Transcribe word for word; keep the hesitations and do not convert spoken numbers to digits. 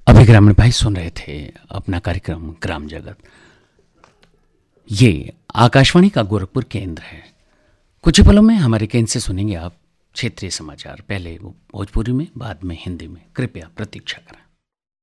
अभी ग्रामीण भाई सुन रहे थे अपना कार्यक्रम ग्राम जगत। ये आकाशवाणी का गोरखपुर केंद्र है। कुछ ही पलों में हमारे केंद्र से सुनेंगे आप क्षेत्रीय समाचार, पहले वो भोजपुरी में, बाद में हिंदी में। कृपया प्रतीक्षा करें।